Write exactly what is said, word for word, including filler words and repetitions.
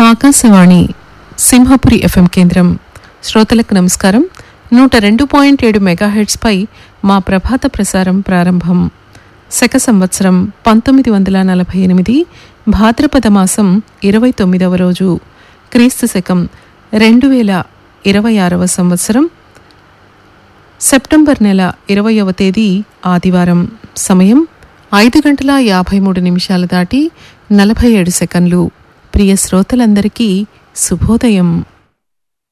Akashvani Simhapuri FM కేంద్రం. శ్రోతలకు నమస్కారం. నూట రెండు పాయింట్ ఏడు మెగాహెర్ట్స్ పై మా ప్రభాత ప్రసారం ప్రారంభం. శక సంవత్సరం పంతొమ్మిది వందల నలభై ఎనిమిది భాద్రపద మాసం ఇరవై తొమ్మిదవ రోజు, క్రీస్తు శకం రెండు వేల ఇరవై ఆరవ సంవత్సరం సెప్టెంబర్ నెల ఇరవయవ తేదీ ఆదివారం. సమయం ఐదు గంటల యాభై మూడు నిమిషాలు దాటి నలభై ఏడు సెకండ్లు. ప్రియ శ్రోతలందరికీ శుభోదయం.